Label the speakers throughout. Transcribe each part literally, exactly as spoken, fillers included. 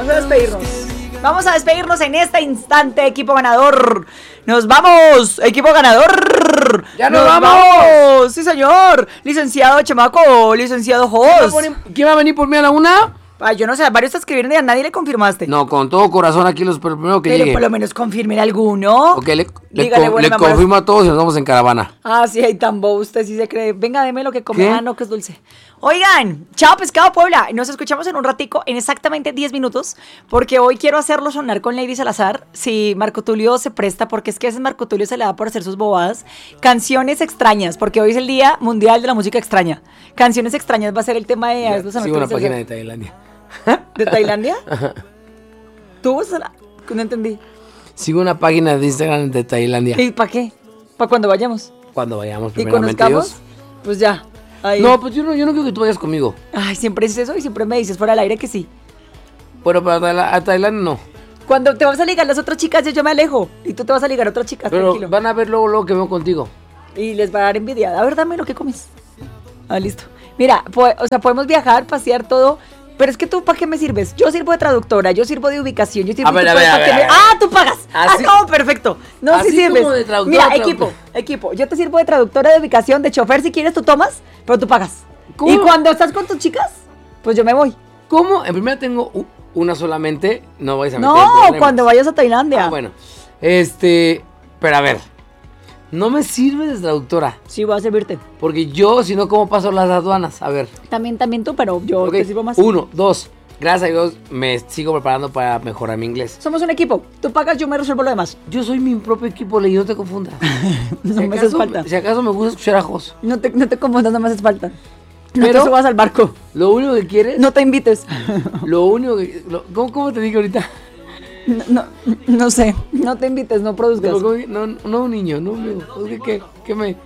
Speaker 1: Vamos a despedirnos. Vamos a despedirnos en este instante, equipo ganador. ¡Nos vamos! ¡Equipo ganador!
Speaker 2: ¡Ya nos,
Speaker 1: nos
Speaker 2: vamos!
Speaker 1: vamos! ¡Sí, señor! Licenciado Chamaco, licenciado Jos.
Speaker 2: ¿Quién va a venir por mí a la una?
Speaker 1: Ay, yo no sé, varios te escribieron y a nadie le confirmaste.
Speaker 2: No, con todo corazón aquí los primero que
Speaker 1: Pero
Speaker 2: llegue.
Speaker 1: por lo menos confirmen alguno.
Speaker 2: Ok, le, le,
Speaker 1: Dígale,
Speaker 2: con,
Speaker 1: bueno,
Speaker 2: le
Speaker 1: mamá.
Speaker 2: confirmo a todos y nos vamos en caravana.
Speaker 1: Ah, sí, hay tan bobo, usted sí se cree. Venga, deme lo que come.
Speaker 2: ¿Qué?
Speaker 1: Ah, no, que es dulce. Oigan, chao Pescado Puebla. Nos escuchamos en un ratico, en exactamente diez minutos, porque hoy quiero hacerlo sonar con Lady Salazar. Si Marco Tulio se presta, porque es que a ese Marco Tulio se le da por hacer sus bobadas. Canciones extrañas, porque hoy es el Día Mundial de la Música Extraña. Canciones extrañas va a ser el tema de...
Speaker 2: Ya, sigo una página de Tailandia.
Speaker 1: ¿De Tailandia? ¿Tú? No entendí.
Speaker 2: Sigo una página de Instagram de Tailandia.
Speaker 1: ¿Y para qué? ¿Para cuando vayamos?
Speaker 2: Cuando vayamos,
Speaker 1: ¿Y
Speaker 2: primeramente
Speaker 1: conozcamos?
Speaker 2: Dios.
Speaker 1: Pues ya. Ahí.
Speaker 2: No, pues yo no, yo no quiero que tú vayas conmigo.
Speaker 1: Ay, siempre es eso y siempre me dices fuera del aire que sí.
Speaker 2: Bueno, para Taila- a Tailandia no.
Speaker 1: Cuando te vas a ligar las otras chicas, yo, yo me alejo. Y tú te vas a ligar a otras chicas,
Speaker 2: Pero
Speaker 1: tranquilo.
Speaker 2: van a ver luego, luego que vengo contigo.
Speaker 1: Y les va a dar envidia. A ver, dame lo que comes. Ah, listo. Mira, po- o sea, podemos viajar, pasear todo. Pero es que tú, ¿para qué me sirves? Yo sirvo de traductora, yo sirvo de ubicación, yo sirvo
Speaker 2: A ver,
Speaker 1: tú
Speaker 2: a
Speaker 1: puedes-
Speaker 2: ver,
Speaker 1: ¿para
Speaker 2: a
Speaker 1: qué
Speaker 2: ver,
Speaker 1: me-
Speaker 2: a ver.
Speaker 1: ¡Ah, tú pagas!
Speaker 2: Así-
Speaker 1: ¡Ah, no, perfecto! No,
Speaker 2: así
Speaker 1: sí sirves.
Speaker 2: como de traductora,
Speaker 1: Mira,
Speaker 2: traductora.
Speaker 1: equipo, equipo. Yo te sirvo de traductora, de ubicación, de chofer, si quieres tú tomas, pero tú pagas.
Speaker 2: ¿Cómo?
Speaker 1: Y cuando estás con tus chicas, pues yo me voy.
Speaker 2: ¿Cómo? En primera tengo u- una solamente. No vais a meter en
Speaker 1: No,
Speaker 2: problemas.
Speaker 1: cuando vayas a Tailandia.
Speaker 2: Ah, bueno. Este. Pero a ver. No me sirve de traductora.
Speaker 1: Sí, voy a servirte.
Speaker 2: Porque yo, si no, ¿cómo paso las aduanas? A ver.
Speaker 1: También, también tú, pero yo
Speaker 2: Ok,
Speaker 1: te sirvo más.
Speaker 2: Uno, dos. Gracias a Dios me sigo preparando para mejorar mi inglés.
Speaker 1: Somos un equipo. Tú pagas, yo me resuelvo lo demás.
Speaker 2: Yo soy mi propio equipo, Ley, no te confundas.
Speaker 1: No
Speaker 2: si
Speaker 1: me
Speaker 2: acaso,
Speaker 1: haces falta.
Speaker 2: Si acaso me gusta escuchar a Jos.
Speaker 1: No te, no te confundas, no me haces falta. No
Speaker 2: Pero-
Speaker 1: te subas al barco.
Speaker 2: Lo único que quieres.
Speaker 1: No te invites.
Speaker 2: Lo único que. lo- ¿cómo, ¿Cómo te dije ahorita?
Speaker 1: No, no, no sé. No te invites, no produzcas.
Speaker 2: No, no, no, un niño, no, amigo. ¿Qué, qué, qué me.?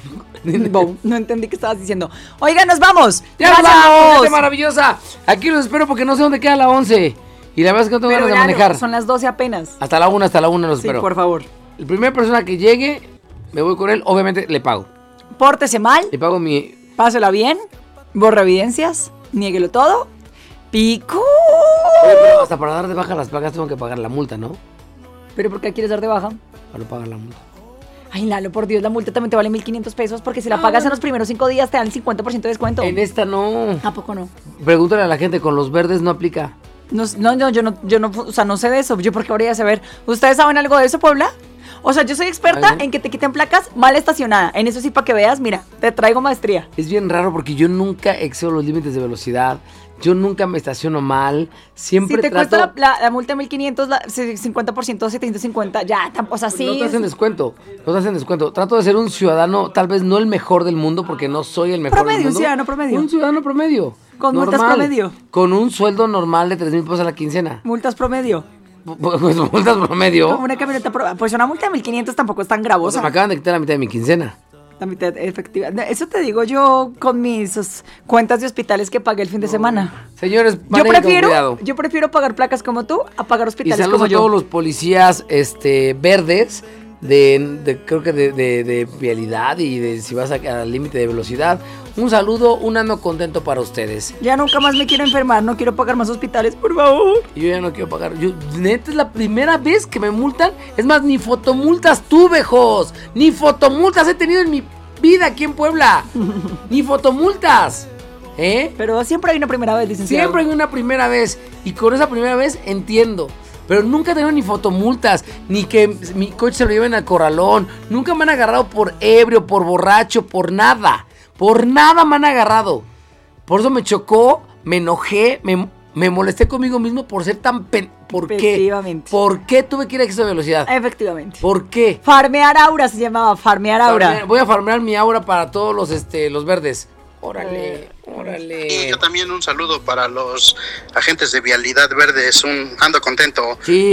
Speaker 1: Bo, no entendí qué estabas diciendo. Oigan, nos vamos.
Speaker 2: ¡Ya nos
Speaker 1: Gracias,
Speaker 2: vamos!
Speaker 1: amigos.
Speaker 2: ¡Gente maravillosa! Aquí los espero porque no sé dónde queda la once. Y la verdad es que no tengo
Speaker 1: Pero
Speaker 2: ganas de
Speaker 1: claro,
Speaker 2: manejar.
Speaker 1: son las doce apenas.
Speaker 2: Hasta la una, hasta la una los
Speaker 1: Sí,
Speaker 2: espero.
Speaker 1: por favor.
Speaker 2: La primera persona que llegue, me voy con él, obviamente le pago.
Speaker 1: Pórtese mal,
Speaker 2: Le pago mi.
Speaker 1: pásela bien, borra evidencias, niéguelo todo. Pico.
Speaker 2: Oye, pero hasta para dar de baja las placas tengo que pagar la multa, ¿no?
Speaker 1: ¿Pero por qué quieres dar de baja?
Speaker 2: Para pagar la multa.
Speaker 1: Ay, Lalo, por Dios, la multa también te vale mil quinientos pesos porque si la pagas en los primeros cinco días te dan el cincuenta por ciento de descuento.
Speaker 2: En esta no.
Speaker 1: ¿A poco no?
Speaker 2: Pregúntale a la gente, con los verdes no aplica.
Speaker 1: No, no, no, yo no, yo no, o sea, no sé de eso. Yo porque habría de saber. ¿Ustedes saben algo de eso, Puebla? O sea, yo soy experta
Speaker 2: Ay.
Speaker 1: en que te quiten placas mal estacionada. En eso sí, para que veas, mira, te traigo maestría.
Speaker 2: Es bien raro porque yo nunca excedo los límites de velocidad. Yo nunca me estaciono mal. Siempre
Speaker 1: Si te
Speaker 2: trato...
Speaker 1: cuesta la, la, la multa de mil quinientos, la, cincuenta por ciento, setecientos cincuenta, ya, tam- o sea, sí.
Speaker 2: No te hacen descuento, no te hacen descuento. Trato de ser un ciudadano, tal vez no el mejor del mundo, porque no soy el mejor
Speaker 1: Promedio,
Speaker 2: del
Speaker 1: un
Speaker 2: mundo.
Speaker 1: ciudadano promedio.
Speaker 2: Un ciudadano promedio.
Speaker 1: Con multas promedio.
Speaker 2: Con un sueldo normal de tres mil pesos a la quincena.
Speaker 1: Multas promedio.
Speaker 2: Pues multas promedio.
Speaker 1: Una camioneta, pro- pues una multa de mil quinientos tampoco es tan
Speaker 2: O sea,
Speaker 1: gravosa.
Speaker 2: me acaban de quitar la mitad de mi quincena.
Speaker 1: La mitad efectiva. Eso te digo yo con mis sus, cuentas de hospitales que pagué el fin de semana.
Speaker 2: Señores,
Speaker 1: Yo
Speaker 2: manejen con
Speaker 1: prefiero,
Speaker 2: cuidado.
Speaker 1: yo prefiero pagar placas como tú a pagar
Speaker 2: Y
Speaker 1: hospitales
Speaker 2: saludos
Speaker 1: como
Speaker 2: a
Speaker 1: yo.
Speaker 2: todos los policías este, verdes de, de- creo que de, de, de vialidad y de si vas a- al límite de velocidad. Un saludo, un ano contento para ustedes.
Speaker 1: Ya nunca más me quiero enfermar, no quiero pagar más hospitales, por favor.
Speaker 2: Y yo ya no quiero pagar. Yo, neta, es la primera vez que me multan. Es más, ni fotomultas tuve, Jos. Ni fotomultas he tenido en mi vida aquí en Puebla. Ni fotomultas. ¿Eh?
Speaker 1: Pero siempre hay una primera vez, licenciado.
Speaker 2: Siempre hay una primera vez. Y con esa primera vez entiendo. Pero nunca he tenido ni fotomultas, ni que mi coche se lo lleven al corralón. Nunca me han agarrado por ebrio, por borracho, por nada. Por nada me han agarrado. Por eso me chocó, me enojé, me, me molesté conmigo mismo por ser tan pen... ¿Por qué?
Speaker 1: Efectivamente.
Speaker 2: ¿Por qué tuve que ir a exceso de velocidad?
Speaker 1: Efectivamente.
Speaker 2: ¿Por qué?
Speaker 1: Farmear aura se llamaba, farmear aura.
Speaker 2: Farmear- voy a farmear mi aura para todos los, este, los verdes. Órale,
Speaker 3: Y
Speaker 2: órale.
Speaker 3: yo también un saludo para los agentes de Vialidad Verde, es un ando contento.
Speaker 2: Sí.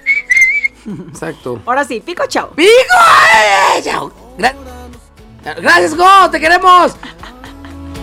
Speaker 2: Exacto.
Speaker 1: Ahora sí, pico chao.
Speaker 2: ¡Pico! ¡Eh! ¡Chao! Gra- Gracias, Go, te queremos.